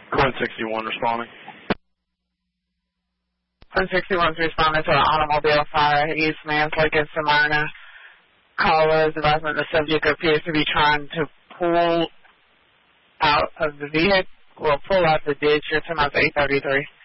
Quinn 61 responding. Quinn 61's responding to an automobile fire East Manslick in Smyrna. Caller is advising the subject appears to be trying to pull out of the vehicle, pull out the ditch. Your time out 8:33.